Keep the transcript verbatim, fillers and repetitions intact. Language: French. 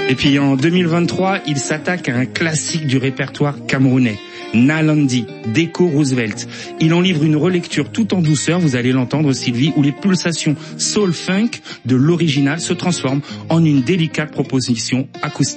Et puis en deux mille vingt-trois, il s'attaque à un classique du répertoire camerounais, Nalandi, d'Echo Roosevelt. Il en livre une relecture tout en douceur, vous allez l'entendre Sylvie, où les pulsations soul-funk de l'original se transforment en une délicate proposition acoustique.